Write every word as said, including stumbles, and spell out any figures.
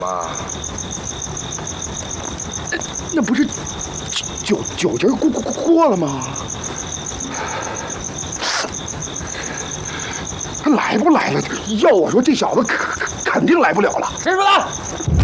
妈， 那不是九九节过过过了吗？他来不来了？要我说，这小子肯肯定来不了了。 谁说的？